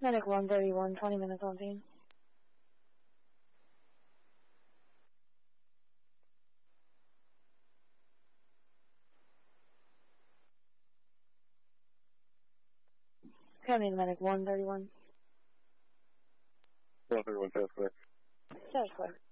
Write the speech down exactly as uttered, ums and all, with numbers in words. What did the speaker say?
Medic one thirty-one, twenty minutes on scene. Coming, Medic one thirty-one. one thirty-one, South Clear. South Clear.